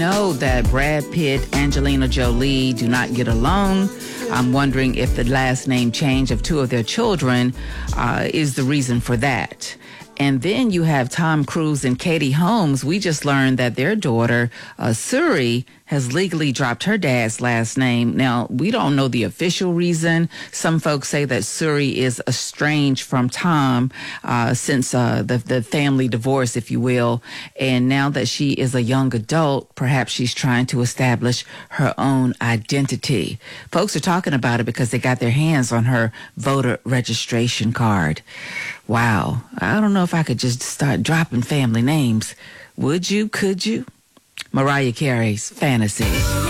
Know that Brad Pitt, Angelina Jolie do not get along. I'm wondering if the last name change of two of their children is the reason for that. And then you have Tom Cruise and Katie Holmes. We just learned that their daughter, Suri, has legally dropped her dad's last name. Now, we don't know the official reason. Some folks say that Suri is estranged from Tom since the family divorce, if you will. And now that she is a young adult, perhaps she's trying to establish her own identity. Folks are talking about it because they got their hands on her voter registration card. Wow. I don't know if I could just start dropping family names. Would you? Could you? Mariah Carey's Fantasy.